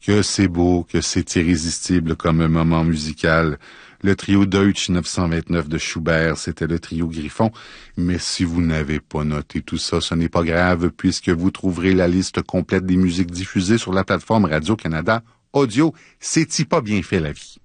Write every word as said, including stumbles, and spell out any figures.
Que c'est beau, que c'est irrésistible comme un moment musical. Le trio Deutsch neuf cent vingt-neuf de Schubert, c'était le trio Griffon. Mais si vous n'avez pas noté tout ça, ce n'est pas grave, puisque vous trouverez la liste complète des musiques diffusées sur la plateforme Radio-Canada Audio. C'est-y pas bien fait, la vie?